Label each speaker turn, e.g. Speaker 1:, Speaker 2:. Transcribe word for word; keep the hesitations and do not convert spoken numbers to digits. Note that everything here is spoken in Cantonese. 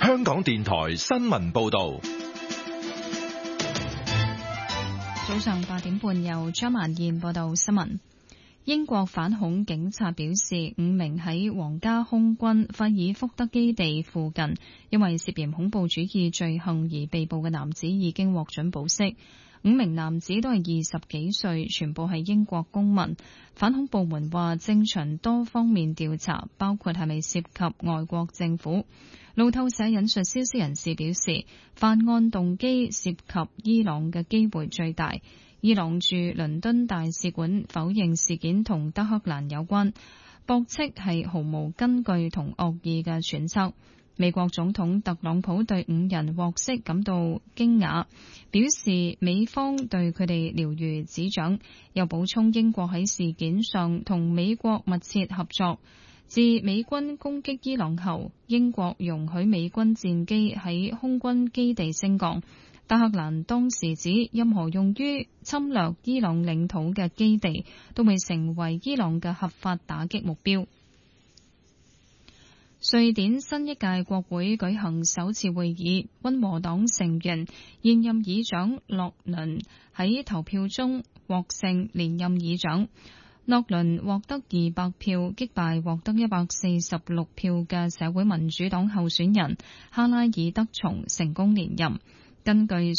Speaker 1: 香港電台新聞報道。
Speaker 2: 早上八點半，由張曼燕報道新聞。英國反恐警察表示，五名喺皇家空軍費爾福德基地附近因為涉嫌恐怖主義罪行而被捕嘅男子已經獲准保釋。五名男子都係二十幾歲，全部係英國公民。反恐部門話正循多方面調查，包括係咪涉及外國政府。路透社引述消息人士表示，犯案動機涉及伊朗嘅機會最大。伊朗駐倫敦大使館否認事件同德黑蘭有關，駁斥係毫無根據同惡意嘅揣測。美國總統特朗普對五人獲釋感到驚訝，表示美方對佢哋了如指掌，又補充英國喺事件上同美國密切合作。自美軍攻擊伊朗後，英國容許美軍戰機喺空軍基地升降。德黑蘭當時指，任何用於侵略伊朗領土嘅基地都會成為伊朗嘅合法打擊目標。瑞典新一屆國會舉行首次會議，溫和黨成員現任議長洛倫喺投票中獲勝連任議長。洛倫獲得二百票，擊敗獲得一百四十六票嘅社會民主黨候選人哈拉爾德松，成功連任。根據